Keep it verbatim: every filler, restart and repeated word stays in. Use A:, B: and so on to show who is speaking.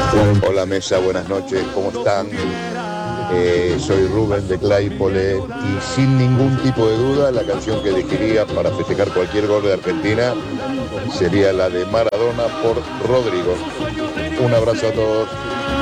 A: Hola mesa, buenas noches, ¿cómo están? Eh, soy Rubén de Claypole y sin ningún tipo de duda la canción que elegiría para festejar cualquier gol de Argentina sería la de Maradona por Rodrigo. Un abrazo a todos.